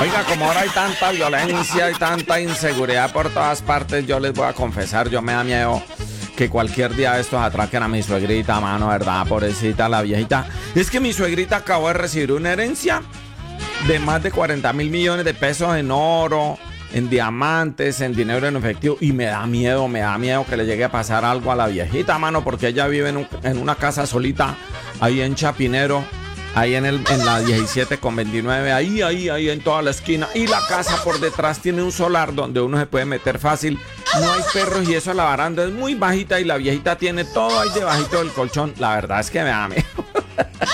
Oiga, como ahora hay tanta violencia y tanta inseguridad por todas partes, yo les voy a confesar, yo me da miedo que cualquier día de estos atraquen a mi suegrita, mano, ¿verdad? Pobrecita la viejita. Es que mi suegrita acabó de recibir una herencia de más de 40.000 millones de pesos en oro, en diamantes, en dinero en efectivo. Y me da miedo que le llegue a pasar algo a la viejita, mano, porque ella vive en una casa solita, ahí en Chapinero. Ahí en la 17 con 29, ahí en toda la esquina. Y la casa por detrás tiene un solar donde uno se puede meter fácil. No hay perros y eso, la baranda es muy bajita y la viejita tiene todo ahí debajito del colchón. La verdad es que me da miedo.